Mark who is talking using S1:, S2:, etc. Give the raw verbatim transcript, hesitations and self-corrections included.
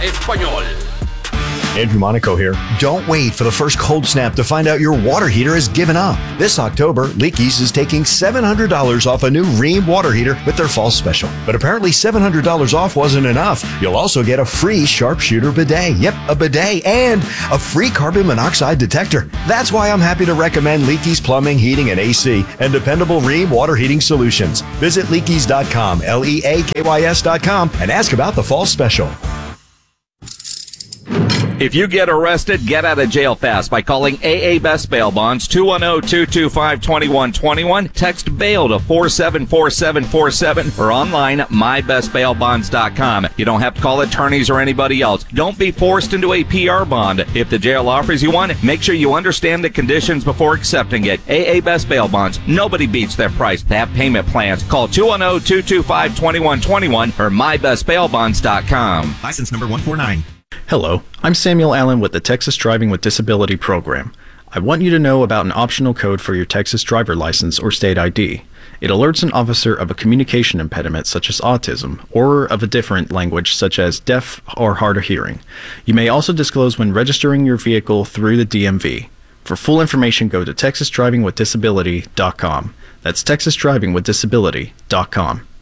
S1: Español.
S2: Andrew Monaco here. Don't wait for the first cold snap to find out your water heater has given up. This October, Leakey's is taking seven hundred dollars off a new Rheem water heater with their fall special. But apparently seven hundred dollars off wasn't enough. You'll also get a free sharpshooter bidet. Yep, a bidet and a free carbon monoxide detector. That's why I'm happy to recommend Leakey's Plumbing, Heating, and A C and dependable Rheem water heating solutions. Visit leakeys dot com, L E A K Y S dot com, and ask about the fall special.
S3: If you get arrested, get out of jail fast by calling A A Best Bail Bonds, two one zero, two two five, two one two one. Text bail to four seven four seven four seven or online at my best bail bonds dot com. You don't have to call attorneys or anybody else. Don't be forced into a P R bond. If the jail offers you one, make sure you understand the conditions before accepting it. A A Best Bail Bonds. Nobody beats their price. They have payment plans. Call two one zero, two two five, two one two one or my best bail bonds dot com.
S4: License number one four nine.
S5: Hello, I'm Samuel Allen with the Texas Driving with Disability program. I want you to know about an optional code for your Texas driver license or state I D. It alerts an officer of a communication impediment such as autism, or of a different language such as deaf or hard of hearing. You may also disclose when registering your vehicle through the D M V. For full information, go to texas driving with disability dot com. That's texas driving with disability dot com.